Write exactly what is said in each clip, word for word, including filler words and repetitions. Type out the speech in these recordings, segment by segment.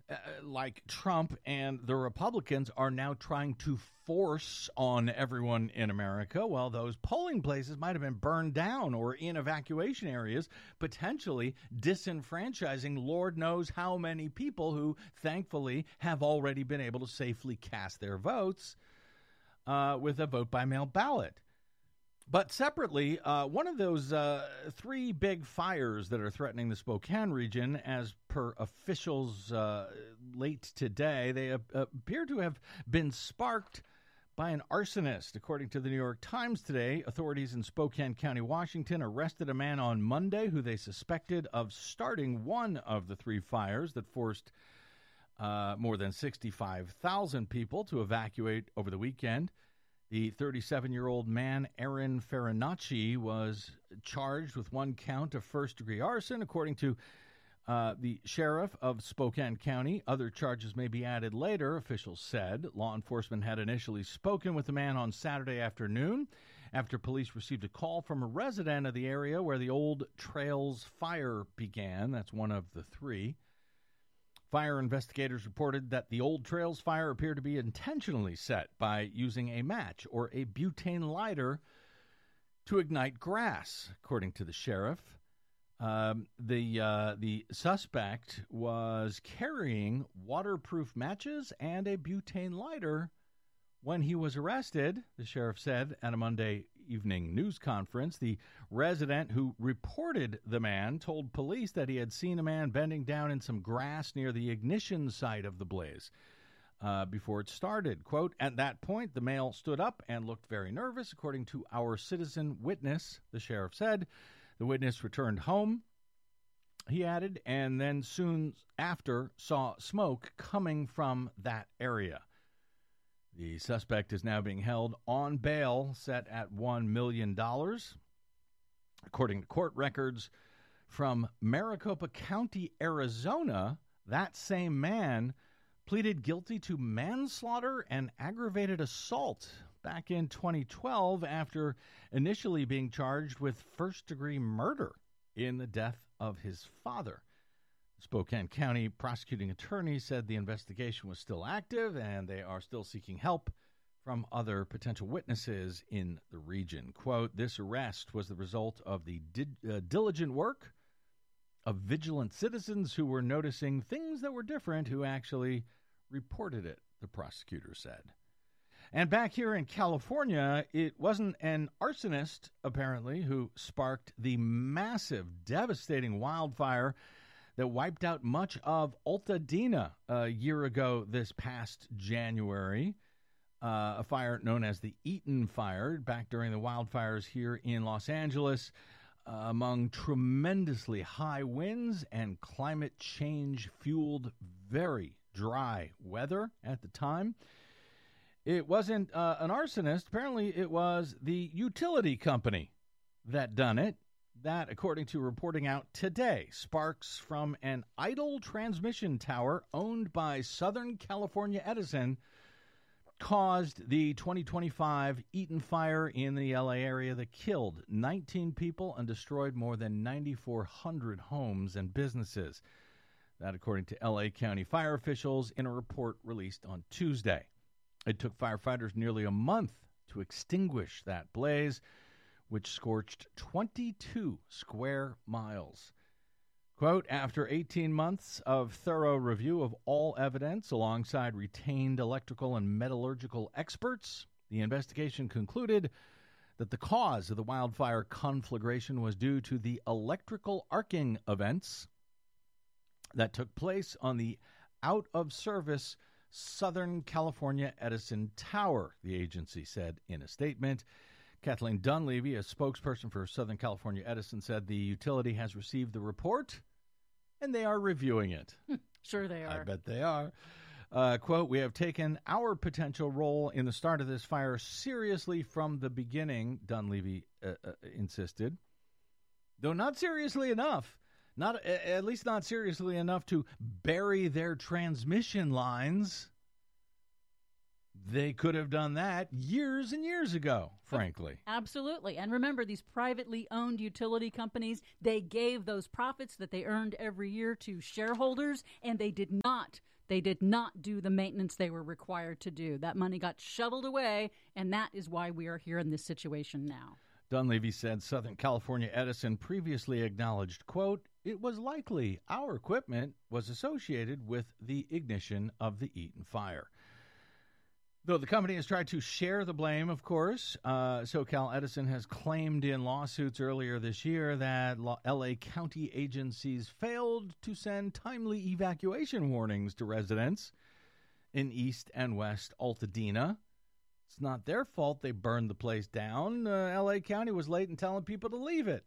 uh, like Trump and the Republicans are now trying to force on everyone in America, well, those polling places might have been burned down or in evacuation areas, potentially disenfranchising Lord knows how many people who thankfully have already been able to safely cast their votes uh, with a vote by mail ballot. But separately, uh, one of those uh, three big fires that are threatening the Spokane region, as per officials uh, late today, they ap- appear to have been sparked by an arsonist. According to the New York Times today, authorities in Spokane County, Washington, arrested a man on Monday who they suspected of starting one of the three fires that forced uh, more than sixty-five thousand people to evacuate over the weekend. The thirty-seven-year-old man, Aaron Farinacci, was charged with one count of first-degree arson, according to uh, the sheriff of Spokane County. Other charges may be added later, officials said. Law enforcement had initially spoken with the man on Saturday afternoon after police received a call from a resident of the area where the Old Trails fire began. That's one of the three. Fire investigators reported that the Old Trails fire appeared to be intentionally set by using a match or a butane lighter to ignite grass, according to the sheriff. Um, the uh, the suspect was carrying waterproof matches and a butane lighter when he was arrested, the sheriff said at a Monday evening news conference. The resident who reported the man told police that he had seen a man bending down in some grass near the ignition site of the blaze uh, before it started. Quote, at that point, the male stood up and looked very nervous, according to our citizen witness, the sheriff said. The witness returned home, he added, and then soon after saw smoke coming from that area. The suspect is now being held on bail set at one million dollars. According to court records from Maricopa County, Arizona, that same man pleaded guilty to manslaughter and aggravated assault back in twenty twelve after initially being charged with first-degree murder in the death of his father. Spokane County prosecuting attorney said the investigation was still active and they are still seeking help from other potential witnesses in the region. Quote, this arrest was the result of the di- uh, diligent work of vigilant citizens who were noticing things that were different, who actually reported it, the prosecutor said. And back here in California, it wasn't an arsonist, apparently, who sparked the massive, devastating wildfire that wiped out much of Altadena a year ago this past January. Uh, a fire known as the Eaton Fire, back during the wildfires here in Los Angeles, uh, among tremendously high winds and climate change-fueled very dry weather at the time. It wasn't uh, an arsonist. Apparently, it was the utility company that done it. That, according to reporting out today, sparks from an idle transmission tower owned by Southern California Edison caused the twenty twenty-five Eaton Fire in the L A area that killed nineteen people and destroyed more than nine thousand four hundred homes and businesses. That, according to L A County fire officials in a report released on Tuesday. It took firefighters nearly a month to extinguish that blaze, which scorched twenty-two square miles. Quote, after eighteen months of thorough review of all evidence alongside retained electrical and metallurgical experts, the investigation concluded that the cause of the wildfire conflagration was due to the electrical arcing events that took place on the out-of-service Southern California Edison Tower, the agency said in a statement. Kathleen Dunleavy, a spokesperson for Southern California Edison, said the utility has received the report and they are reviewing it. Sure they are. I bet they are. Uh, quote, we have taken our potential role in the start of this fire seriously from the beginning, Dunleavy uh, uh, insisted. Though not seriously enough. Not at least not seriously enough to bury their transmission lines. they could have done that years and years ago, frankly. Absolutely. And remember, these privately owned utility companies, they gave those profits that they earned every year to shareholders, and they did not They did not do the maintenance they were required to do. That money got shoveled away, and that is why we are here in this situation now. Dunleavy said Southern California Edison previously acknowledged, quote, "It was likely our equipment was associated with the ignition of the Eaton fire." Though the company has tried to share the blame, of course, uh, SoCal Edison has claimed in lawsuits earlier this year that L A County agencies failed to send timely evacuation warnings to residents in East and West Altadena. It's not their fault they burned the place down. Uh, L A County was late in telling people to leave it.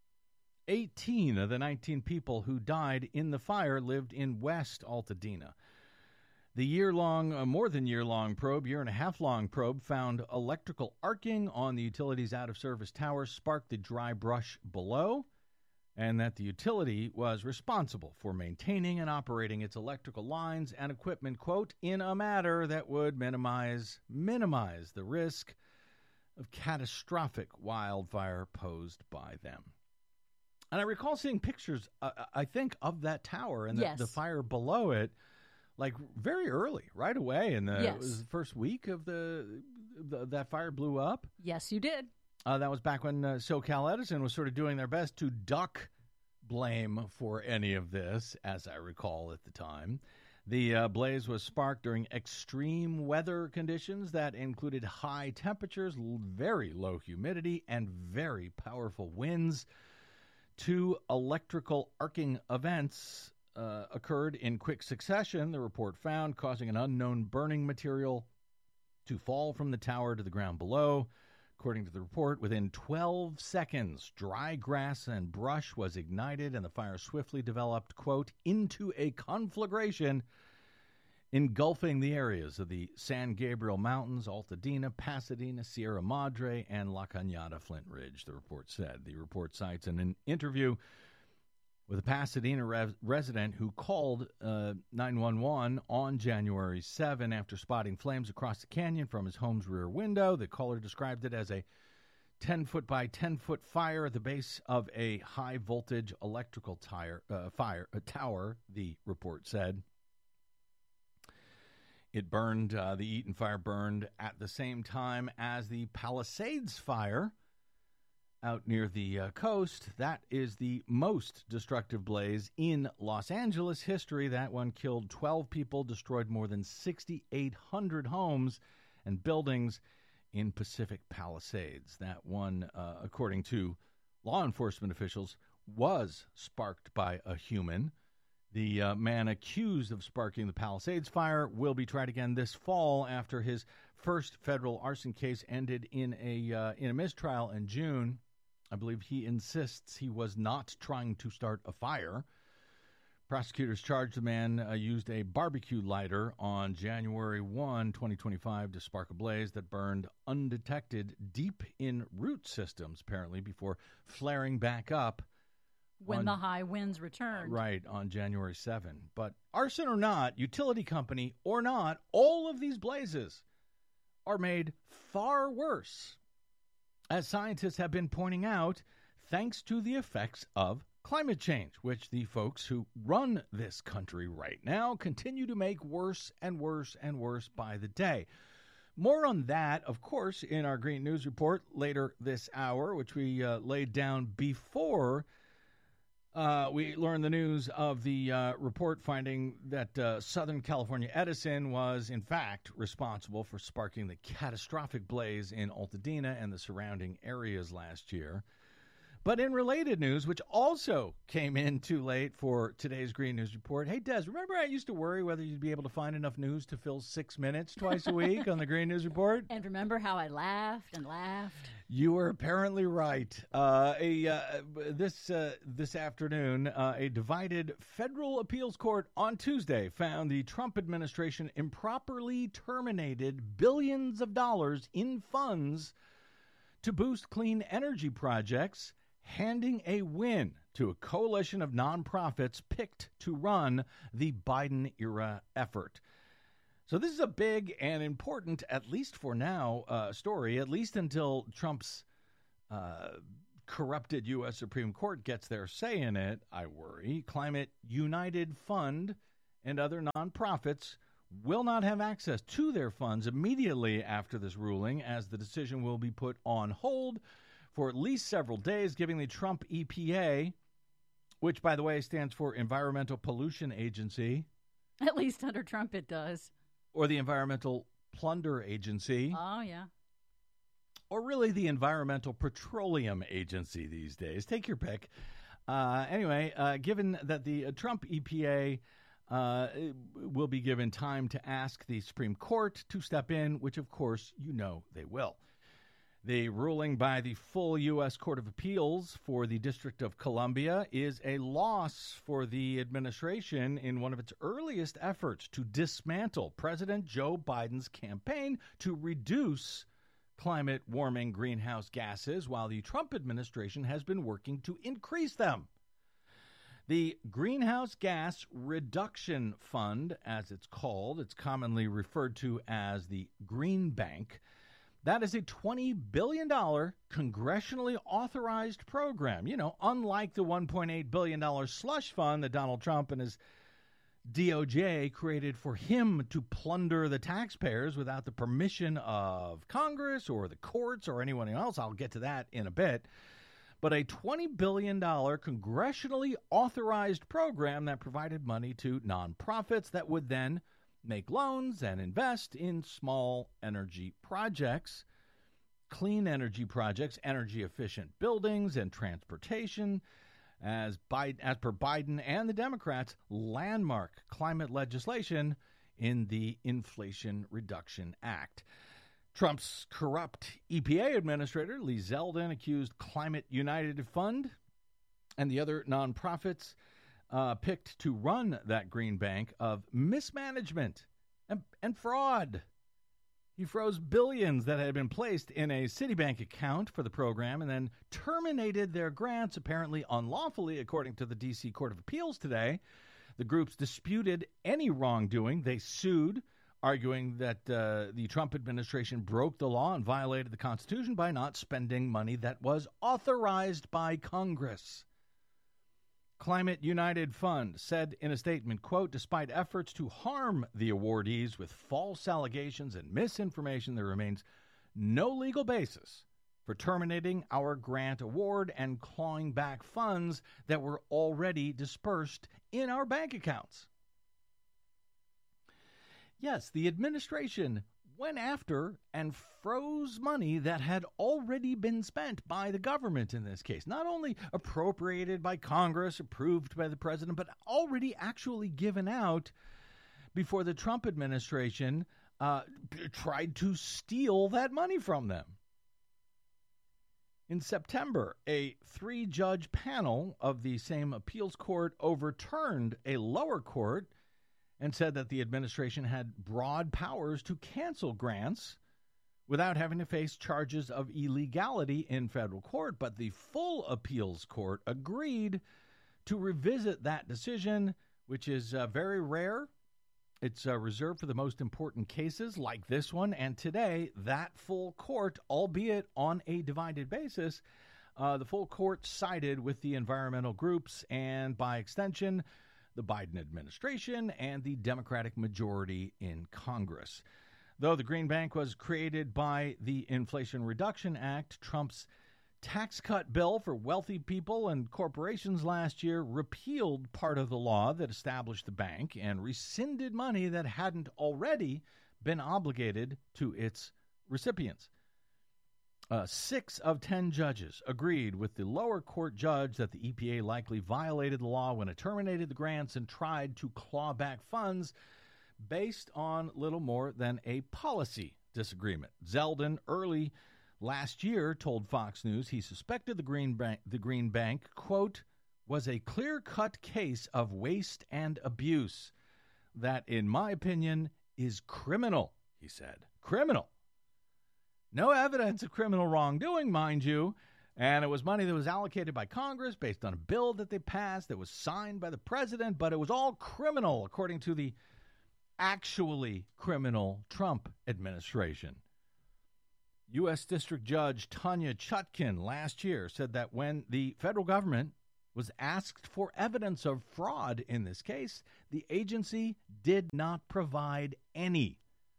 eighteen of the nineteen people who died in the fire lived in West Altadena. The year-long, uh, more than year-long probe, year-and-a-half-long probe, found electrical arcing on the utility's out-of-service tower sparked the dry brush below, and that the utility was responsible for maintaining and operating its electrical lines and equipment, quote, in a manner that would minimize, minimize the risk of catastrophic wildfire posed by them. And I recall seeing pictures, uh, I think, of that tower and the, yes. the fire below it, like very early, right away in the, yes. it was the first week of the, the that fire blew up. Yes, you did. Uh, that was back when uh, SoCal Edison was sort of doing their best to duck blame for any of this, as I recall at the time. The uh, blaze was sparked during extreme weather conditions that included high temperatures, very low humidity, and very powerful winds. Two electrical arcing events Uh, occurred in quick succession, the report found, causing an unknown burning material to fall from the tower to the ground below. According to the report, within twelve seconds, dry grass and brush was ignited, and the fire swiftly developed, quote, into a conflagration, engulfing the areas of the San Gabriel Mountains, Altadena, Pasadena, Sierra Madre, and La Cañada Flint Ridge, the report said. The report cites in an interview with a Pasadena res- resident who called uh, nine one one on January seventh after spotting flames across the canyon from his home's rear window. The caller described it as a ten-foot by ten-foot fire at the base of a high-voltage electrical tire, uh, fire uh, tower, the report said. It burned, uh, the Eaton fire burned at the same time as the Palisades fire out near the uh, coast. That is the most destructive blaze in Los Angeles history. That one killed twelve people, destroyed more than six thousand eight hundred homes and buildings in Pacific Palisades. That one, uh, according to law enforcement officials, was sparked by a human. The uh, man accused of sparking the Palisades fire will be tried again this fall after his first federal arson case ended in a uh, in a mistrial in June. I believe he insists he was not trying to start a fire. Prosecutors charged the man uh, used a barbecue lighter on January first, twenty twenty-five to spark a blaze that burned undetected deep in root systems, apparently, before flaring back up. When on, the high winds returned. Uh, right, on January seventh. But arson or not, utility company or not, all of these blazes are made far worse, as scientists have been pointing out, thanks to the effects of climate change, which the folks who run this country right now continue to make worse and worse and worse by the day. More on that, of course, in our Green News Report later this hour, which we uh, laid down before uh, we learned the news of the uh, report finding that uh, Southern California Edison was, in fact, responsible for sparking the catastrophic blaze in Altadena and the surrounding areas last year. But in related news, which also came in too late for today's Green News Report, hey, Des, remember I used to worry whether you'd be able to find enough news to fill six minutes twice a week on the Green News Report? And remember how I laughed and laughed? You were apparently right. Uh, a uh, this uh, this afternoon, uh, a divided federal appeals court on Tuesday found the Trump administration improperly terminated billions of dollars in funds to boost clean energy projects, handing a win to a coalition of nonprofits picked to run the Biden-era effort. So this is a big and important, at least for now, uh, story, at least until Trump's uh, corrupted U S Supreme Court gets their say in it, I worry. Climate United Fund and other nonprofits will not have access to their funds immediately after this ruling, as the decision will be put on hold for at least several days, giving the Trump E P A, which, by the way, stands for Environmental Pollution Agency. At least under Trump it does. Or the Environmental Plunder Agency. Oh, yeah. Or really the Environmental Petroleum Agency these days. Take your pick. Uh, anyway, uh, given that the uh, Trump E P A uh, will be given time to ask the Supreme Court to step in, which, of course, you know they will. The ruling by the full U S Court of Appeals for the District of Columbia is a loss for the administration in one of its earliest efforts to dismantle President Joe Biden's campaign to reduce climate warming greenhouse gases, while the Trump administration has been working to increase them. The Greenhouse Gas Reduction Fund, as it's called, it's commonly referred to as the Green Bank. That is a twenty billion dollars congressionally authorized program. You know, unlike the one point eight billion dollars slush fund that Donald Trump and his D O J created for him to plunder the taxpayers without the permission of Congress or the courts or anyone else. I'll get to that in a bit. But a twenty billion dollars congressionally authorized program that provided money to nonprofits that would then make loans and invest in small energy projects, clean energy projects, energy-efficient buildings and transportation, as, Biden, as per Biden and the Democrats' landmark climate legislation in the Inflation Reduction Act. Trump's corrupt E P A administrator, Lee Zeldin, accused Climate United Fund and the other nonprofits Uh, picked to run that green bank of mismanagement and, and fraud. He froze billions that had been placed in a Citibank account for the program and then terminated their grants, apparently unlawfully, according to the D C Court of Appeals today. The groups disputed any wrongdoing. They sued, arguing that uh, the Trump administration broke the law and violated the Constitution by not spending money that was authorized by Congress. Climate United Fund said in a statement, quote, despite efforts to harm the awardees with false allegations and misinformation, there remains no legal basis for terminating our grant award and clawing back funds that were already dispersed in our bank accounts. Yes, the administration went after and froze money that had already been spent by the government in this case. Not only appropriated by Congress, approved by the president, but already actually given out before the Trump administration uh, tried to steal that money from them. In September, a three-judge panel of the same appeals court overturned a lower court and said that the administration had broad powers to cancel grants without having to face charges of illegality in federal court. But the full appeals court agreed to revisit that decision, which is uh, very rare. It's uh, reserved for the most important cases like this one. And today, that full court, albeit on a divided basis, uh, the full court sided with the environmental groups and, by extension, the Biden administration and the Democratic majority in Congress. Though the Green Bank was created by the Inflation Reduction Act, Trump's tax cut bill for wealthy people and corporations last year repealed part of the law that established the bank and rescinded money that hadn't already been obligated to its recipients. Uh, six of ten judges agreed with the lower court judge that the E P A likely violated the law when it terminated the grants and tried to claw back funds based on little more than a policy disagreement. Zeldin early last year told Fox News he suspected the Green Bank, the Green Bank, quote, was a clear-cut case of waste and abuse that, in my opinion, is criminal, he said. Criminal. No evidence of criminal wrongdoing, mind you, and it was money that was allocated by Congress based on a bill that they passed that was signed by the president, but it was all criminal, according to the actually criminal Trump administration. U S. District Judge Tanya Chutkin last year said that when the federal government was asked for evidence of fraud in this case, the agency did not provide any.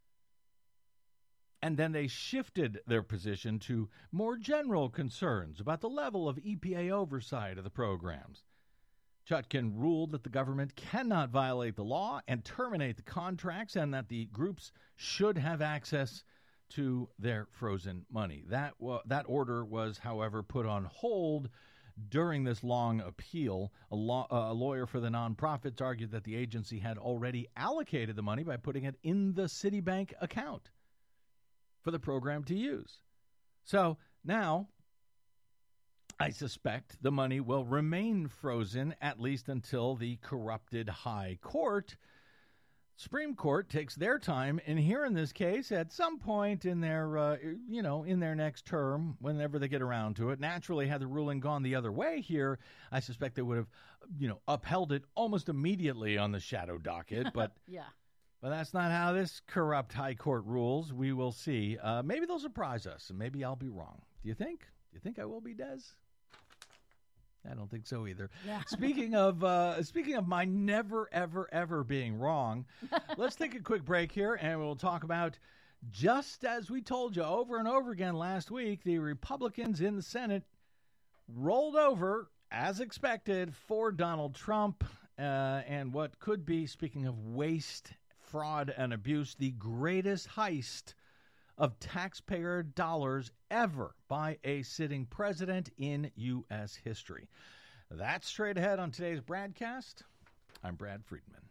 And then they shifted their position to more general concerns about the level of E P A oversight of the programs. Chutkin ruled that the government cannot violate the law and terminate the contracts, and that the groups should have access to their frozen money. That wa- that order was, however, put on hold during this long appeal. A, law- uh, a lawyer for the nonprofits argued that the agency had already allocated the money by putting it in the Citibank account for the program to use. So now, I suspect the money will remain frozen at least until the corrupted High Court, Supreme Court, takes their time in hearing this case at some point in their, uh, you know, in their next term, whenever they get around to it. Naturally, had the ruling gone the other way here, I suspect they would have, you know, upheld it almost immediately on the shadow docket. But yeah. But that's not how this corrupt High Court rules. We will see. Uh, maybe they'll surprise us, and maybe I'll be wrong. Do you think? Do you think I will be, Des? I don't think so either. Yeah. Speaking of uh, speaking of my never, ever, ever being wrong, let's take a quick break here, and we'll talk about, just as we told you over and over again last week, the Republicans in the Senate rolled over, as expected, for Donald Trump, uh, and what could be, speaking of waste, fraud, and abuse, the greatest heist of taxpayer dollars ever by a sitting president in U S history. That's straight ahead on today's broadcast. I'm Brad Friedman.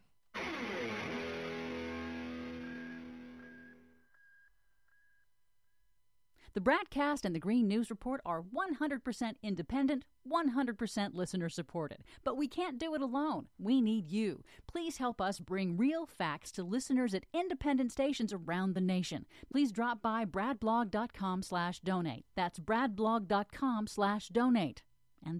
The Bradcast and the Green News Report are one hundred percent independent, one hundred percent listener-supported. But we can't do it alone. We need you. Please help us bring real facts to listeners at independent stations around the nation. Please drop by bradblog.com slash donate. That's bradblog.com slash donate.